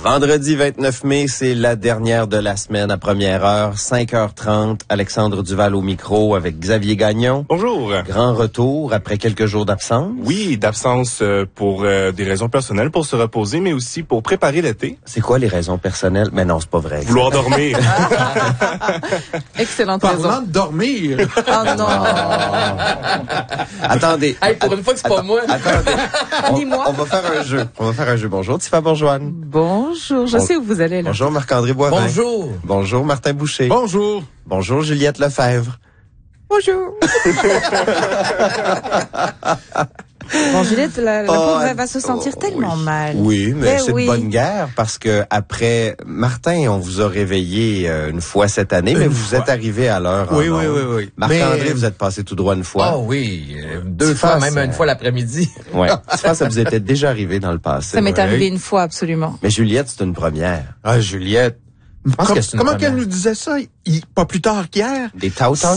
Vendredi 29 mai, c'est la dernière de la semaine à première heure, 5h30. Alexandre Duval au micro avec Xavier Gagnon. Bonjour. Grand retour après quelques jours d'absence. Oui, d'absence pour des raisons personnelles, pour se reposer, mais aussi pour préparer l'été. C'est quoi les raisons personnelles? Mais non, c'est pas vrai. Vouloir dormir. Excellente raison. Parlant de dormir. Oh non. Attendez. Hey, pour une fois que c'est pas moi. Attendez. Ni moi. On va faire un jeu. Bonjour, Tifa Bourgeoine. Bonjour, je sais où vous allez là. Bonjour, Marc-André Boivin. Bonjour. Bonjour, Martin Boucher. Bonjour. Bonjour, Juliette Lefebvre. Bonjour. Bon, Juliette, la pauvre, elle va se sentir tellement mal. Oui, mais c'est oui. de bonne guerre parce que après Martin, on vous a réveillé une fois cette année, mais vous êtes arrivé à l'heure. Oui. Marc-André, vous êtes passé tout droit une fois. Ah oui, deux fois, même une fois l'après-midi. Ouais. Ça vous était déjà arrivé dans le passé. Ça m'est Ouais. arrivé une fois, absolument. Mais Juliette, c'est une première. Ah, Juliette. pense que c'est une Comment première. qu'elle nous disait ça? Pas plus tard qu'hier? Des tautons?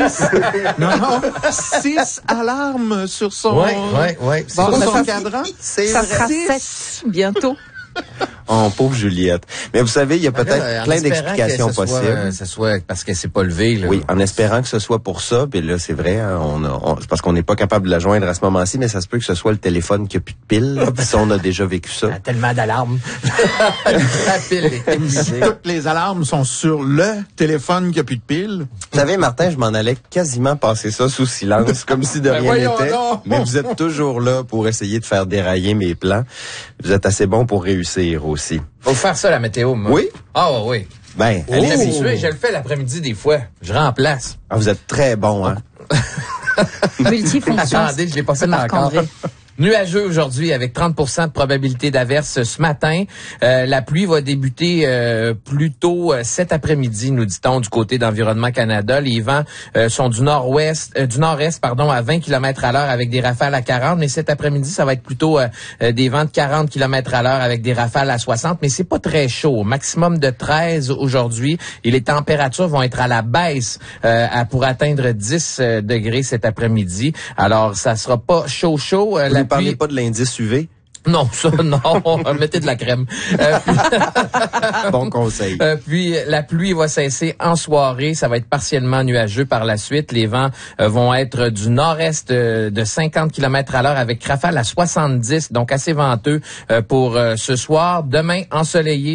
6 alarmes sur son, Ouais. sur Bon, son ça- cadran. C'est Ça vrai. sera 7 bientôt. Oh, pauvre Juliette. Mais vous savez, il y a peut-être plein d'explications possibles. Ce soit parce qu'elle s'est pas levée. Là. Oui, en espérant que ce soit pour ça. Puis là, c'est vrai, hein, c'est parce qu'on n'est pas capable de la joindre à ce moment-ci, mais ça se peut que ce soit le téléphone qui a plus de piles. Puis ça, on a déjà vécu ça. Elle a tellement d'alarmes. La pile est épuisée. Toutes les alarmes sont sur le téléphone qui a plus de pile. Vous savez, Martin, je m'en allais quasiment passer ça sous silence, comme si de Ben rien voyons n'était. donc. Mais vous êtes toujours là pour essayer de faire dérailler mes plans. Vous êtes assez bon pour réussir aussi. Faut faire ça, la météo, moi. Oui? Ah oui. Ben, Elle est allez-y. habituée, je le fais l'après-midi des fois. Je remplace. Ah, vous êtes très bon, hein? Multifonction. Attendez, je l'ai pas fait encore. Marc-André. Nuageux aujourd'hui avec 30% de probabilité d'averse ce matin. La pluie va débuter plus tôt cet après-midi, nous dit-on, du côté d'Environnement Canada. Les vents sont du nord-est à 20 km/h avec des rafales à 40. Mais cet après-midi, ça va être plutôt des vents de 40 km/h avec des rafales à 60. Mais c'est pas très chaud. Maximum de 13 aujourd'hui. Et les températures vont être à la baisse pour atteindre 10 degrés cet après-midi. Alors, ça sera pas chaud. Vous ne parlez pas de l'indice UV? Non, ça, non. Mettez de la crème. Bon conseil. Puis, la pluie va cesser en soirée. Ça va être partiellement nuageux par la suite. Les vents vont être du nord-est de 50 km/h avec rafale à 70, donc assez venteux pour ce soir. Demain, ensoleillé.